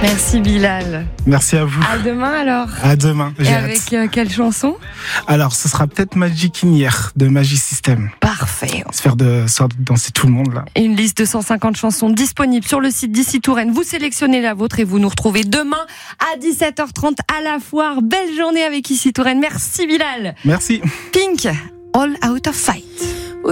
Merci Bilal. Merci à vous. À demain alors. À demain. Et avec quelle chanson? Alors, ce sera peut-être Magic in Here de Magic System. Parfait. Faire de danser tout le monde là. Et une liste de 150 chansons disponible sur le site d'ici Touraine. Vous sélectionnez la vôtre et vous nous retrouvez demain à 17h30 à la foire. Belle journée avec Ici Touraine. Merci Bilal. Merci. Pink, All Out of Fight.